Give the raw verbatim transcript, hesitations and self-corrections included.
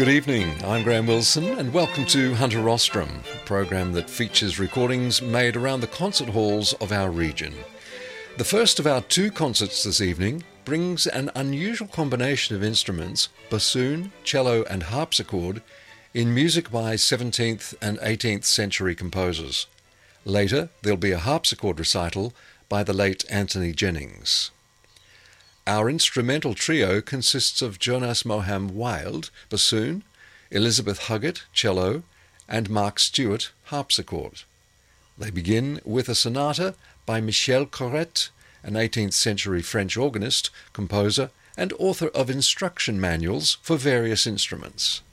Good evening, I'm Graham Wilson and welcome to Hunter Rostrum, a program that features recordings made around the concert halls of our region. The first of our two concerts this evening brings an unusual combination of instruments, bassoon, cello and harpsichord, in music by seventeenth and eighteenth century composers. Later, there'll be a harpsichord recital by the late Anthony Jennings. Our instrumental trio consists of Jonas Moham Wild, bassoon, Elizabeth Huggett, cello, and Mark Stewart, harpsichord. They begin with a sonata by Michel Corrette, an eighteenth century French organist, composer, and author of instruction manuals for various instruments.